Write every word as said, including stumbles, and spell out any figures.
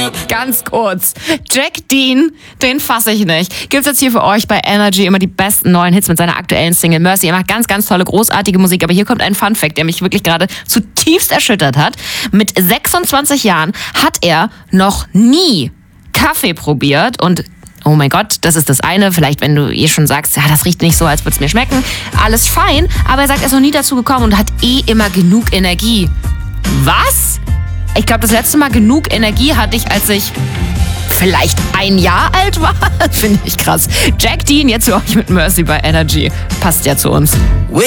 Ganz kurz. Jack Dean, den fasse ich nicht. Gibt's jetzt hier für euch bei Energy immer die besten neuen Hits mit seiner aktuellen Single Mercy. Er macht ganz, ganz tolle, großartige Musik. Aber hier kommt ein Funfact, der mich wirklich gerade zutiefst erschüttert hat. Mit sechsundzwanzig Jahren hat er noch nie Kaffee probiert und oh mein Gott, das ist das eine. Vielleicht, wenn du eh schon sagst, ja, das riecht nicht so, als würde es mir schmecken. Alles fein. Aber er sagt, er ist noch nie dazu gekommen und hat eh immer genug Energie. Was? Ich glaube, das letzte Mal genug Energie hatte ich, als ich vielleicht ein Jahr alt war. Finde ich krass. Jack Dean jetzt für euch mit Mercy bei Energy. Passt ja zu uns. We